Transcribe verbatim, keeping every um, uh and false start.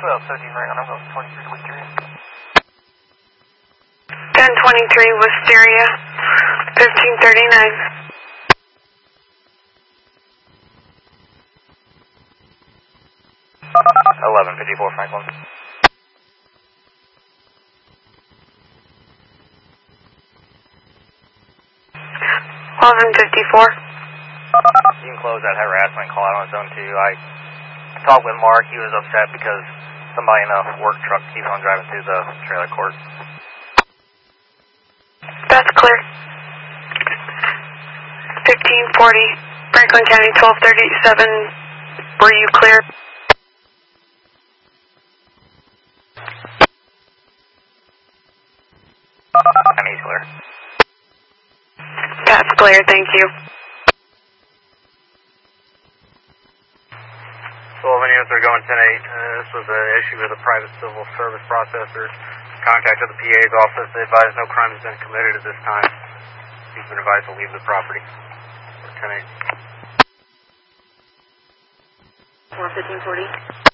twelve thirteen right on, I'm going twenty-three twenty-three. ten twenty-three Wisteria, fifteen thirty-nine. eleven fifty-four Franklin. eleven fifty-four. You can close that harassment call out on its own too. I talked with Mark. He was upset because somebody in a work truck keeps on driving through the trailer court. That's clear. fifteen forty, Franklin County, twelve thirty-seven. Were you clear? I'm he's clear. That's clear, thank you. Sullivan units are going ten eight. Uh, this was an issue with a private civil service processor. Contacted the P A's office. They advised no crime has been committed at this time. He's been advised to leave the property. ten eight. four fifteen forty.